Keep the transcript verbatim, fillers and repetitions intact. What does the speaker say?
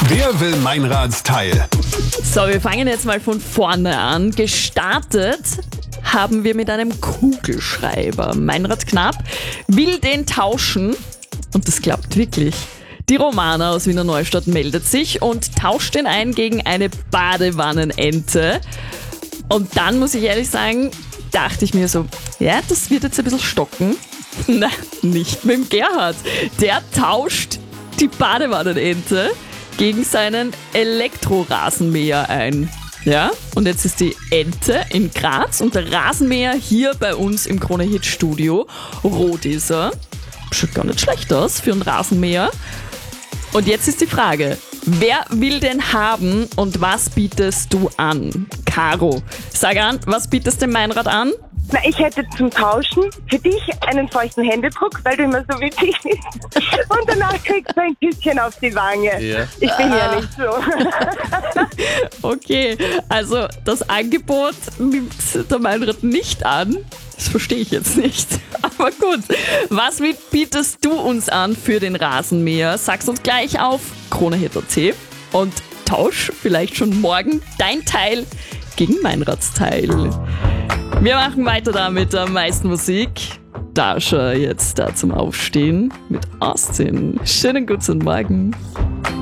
Wer will Meinrads Teil? So, wir fangen jetzt mal von vorne an. Gestartet haben wir mit einem Kugelschreiber. Meinrad Knapp will den tauschen und das klappt wirklich. Die Romana aus Wiener Neustadt meldet sich und tauscht den ein gegen eine Badewannenente. Und dann muss ich ehrlich sagen, dachte ich mir so, ja, das wird jetzt ein bisschen stocken. Na, nicht mit dem Gerhard. Der tauscht die Badewannenente gegen seinen Elektrorasenmäher ein. Ja, und jetzt ist die Ente in Graz und der Rasenmäher hier bei uns im Krone-Hit-Studio. Rot ist er. Schaut gar nicht schlecht aus für einen Rasenmäher. Und jetzt ist die Frage, wer will den haben und was bietest du an? Caro, sag an, was bietest du dem Meinrad an? Na, ich hätte zum Tauschen für dich einen feuchten Händedruck, weil du immer so witzig bist. Und danach kriegst du ein Küsschen auf die Wange. Ja. Ich bin ja nicht so. Okay, also das Angebot nimmt der Meinrad nicht an. Das verstehe ich jetzt nicht. Aber gut, was bietest du uns an für den Rasenmäher? Sag's uns gleich auf Krone-Hit Punkt at und tausch vielleicht schon morgen dein Teil gegen Meinrads Teil. Wir machen weiter da mit der meisten Musik. Dasha jetzt da zum Aufstehen mit Austin. Schönen guten Morgen.